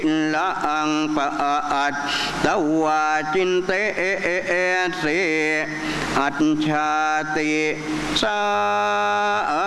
ละอังปะอัตตวาจินเตเสอัจฉาติสา